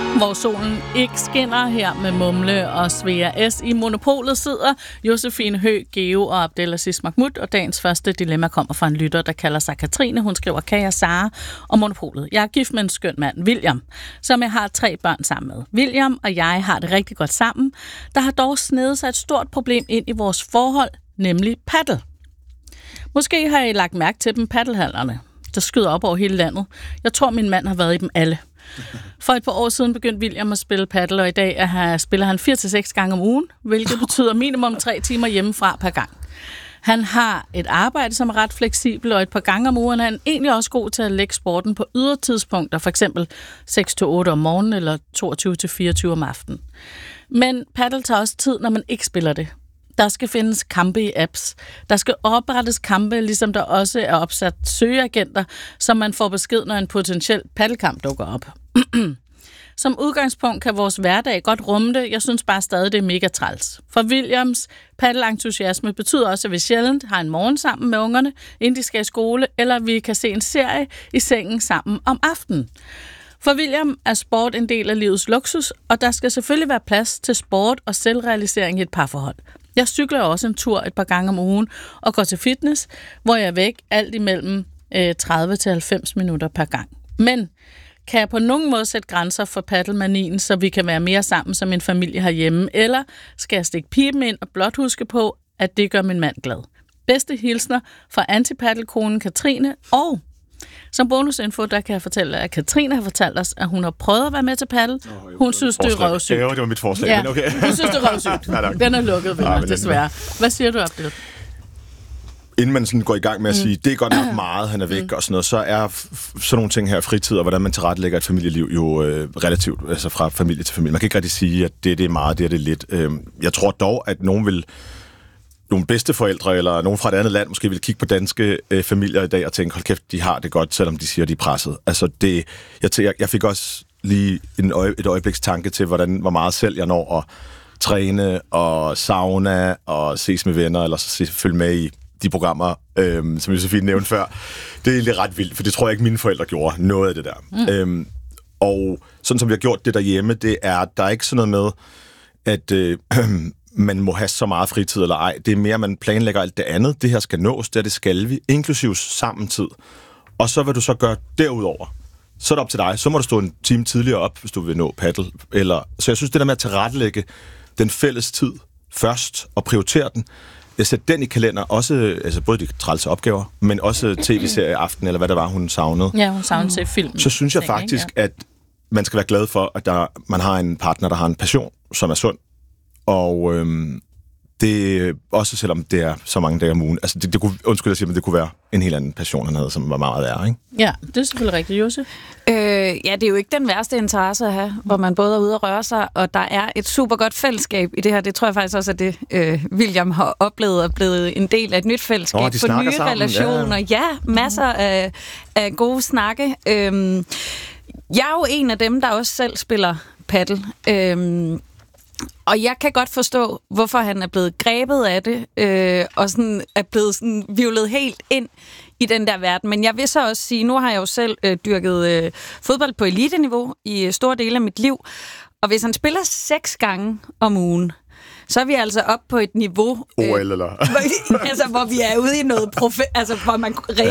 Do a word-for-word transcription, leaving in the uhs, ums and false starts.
Hvor solen ikke skinner her med Mumle og Svea S. I Monopolet sidder Josefine Høgh, Geo og Abdelaziz Mahmoud, og dagens første dilemma kommer fra en lytter, der kalder sig Katrine. Hun skriver, Kaja, Sara og Monopolet. Jeg er gift med en skøn mand, William, som jeg har tre børn sammen med. William og jeg har det rigtig godt sammen. Der har dog snedet sig et stort problem ind i vores forhold, nemlig paddle. Måske har I lagt mærke til dem, paddelhallerne, der skyder op over hele landet. Jeg tror, min mand har været i dem alle. For et par år siden begyndte William at spille paddle, og i dag er han, spiller han fire til seks gange om ugen, hvilket betyder minimum tre timer hjemmefra per gang. Han har et arbejde, som er ret fleksibelt, og et par gange om ugen er han egentlig også god til at lægge sporten på ydertidspunkter, for eksempel seks til otte om morgenen eller toogtyve til fireogtyve om aftenen. Men paddle tager også tid, når man ikke spiller det. Der skal findes kampe i apps. Der skal oprettes kampe, ligesom der også er opsat søgeagenter, så man får besked, når en potentiel paddelkamp dukker op. Som udgangspunkt kan vores hverdag godt rumme det. Jeg synes bare stadig, det er mega træls. For Williams paddelentusiasme betyder også, at vi sjældent har en morgen sammen med ungerne, inden de skal i skole, eller vi kan se en serie i sengen sammen om aftenen. For William er sport en del af livets luksus, og der skal selvfølgelig være plads til sport og selvrealisering i et parforhold. Jeg cykler også en tur et par gange om ugen og går til fitness, hvor jeg er væk alt imellem øh, tredive til halvfems minutter per gang. Men kan jeg på nogen måde sætte grænser for paddelmanien, så vi kan være mere sammen som en familie herhjemme, eller skal jeg stikke pipen ind og blot huske på, at det gør min mand glad? Bedste hilsner fra antipaddelkonen Katrine, og som bonusinfo, der kan jeg fortælle, at Katrine har fortalt os, at hun har prøvet at være med til paddle. Hun oh, synes, det er røvsygt. Ja, det var mit forslag, ja, men okay. Hun synes, det er røvsygt. Den er lukket, venner, desværre. Hvad siger du, Abdel? Inden man sådan går i gang med at sige, mm. det er godt nok meget, han er væk mm. og sådan noget, så er f- sådan nogle ting her, fritid og hvordan man tilrettelægger et familieliv jo øh, relativt, altså fra familie til familie. Man kan ikke rigtig sige, at det, det er meget, det er det lidt. Øh, jeg tror dog, at nogen vil, nogle bedsteforældre eller nogen fra et andet land måske vil kigge på danske øh, familier i dag og tænke, hold kæft, de har det godt, selvom de siger, de er presset. Altså det, jeg, t- jeg fik også lige en øje, et øjebliks tanke til, hvordan, hvor meget selv jeg når at træne og sauna og ses med venner, eller så følge med i de programmer, øhm, som Josefine nævnte før. Det er egentlig ret vildt, for det tror jeg ikke, mine forældre gjorde noget af det der. Mm. Øhm, og sådan som vi har gjort det derhjemme, det er, der er ikke sådan noget med, at øh, man må have så meget fritid eller ej. Det er mere, at man planlægger alt det andet. Det her skal nås, det, det skal vi, inklusiv sammentid. Og så hvad du så gør derudover, så er det op til dig. Så må du stå en time tidligere op, hvis du vil nå paddle. Eller, så jeg synes, det der med at tilrettelægge den fælles tid først og prioritere den, jeg sætter den i kalender, også altså både de trælse opgaver, men også tv-serie aften, eller hvad der var, hun savnede. Ja, hun savnede til film. Så synes jeg faktisk, ja. at man skal være glad for, at der, man har en partner, der har en passion, som er sund. Og øhm, det også selvom det er så mange dage om ugen. Altså det, det kunne, undskyld at sige, men det kunne være en helt anden passion, han havde, som var meget værre, ikke? Ja, det er selvfølgelig rigtigt, Josef. Øh, ja, det er jo ikke den værste interesse at have, hvor man både er ude at røre sig, og der er et super godt fællesskab i det her. Det tror jeg faktisk også, at det øh, William har oplevet og blevet en del af et nyt fællesskab. Oh, for nye sammen. relationer. Ja, ja masser af, af gode snakke. Øhm, jeg er jo en af dem, der også selv spiller paddle. Øhm, Og jeg kan godt forstå, hvorfor han er blevet grebet af det, øh, og sådan er blevet sådan vivlet helt ind i den der verden. Men jeg vil så også sige, nu har jeg jo selv øh, dyrket øh, fodbold på eliteniveau i store dele af mit liv, og hvis han spiller seks gange om ugen, så er vi altså op på et niveau... O L, øh, eller? altså, hvor vi er ude i noget... Profe- altså, hvor man